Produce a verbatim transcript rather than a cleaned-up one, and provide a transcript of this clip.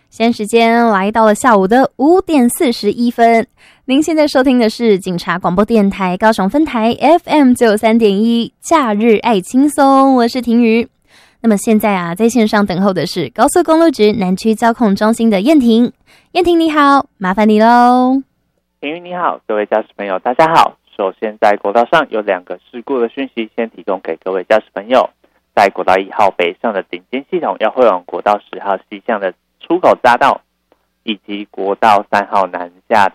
现在时间来到了下午的五点四十一分，您现在收听的是警察广播电台高雄分台 F M 九三点一假日爱轻松，我是婷瑜。那么现在啊，在线上等候的是高速公路局南区交控中心的燕婷。燕婷你好，麻烦你喽。 婷瑜你好，各位驾驶朋友大家好。首先在国道上有两个事故的讯息，先提供给各位驾驶朋友。在国道一号北上的顶尖系统要会往国道十号西向的出口匝道，以及国道三号南下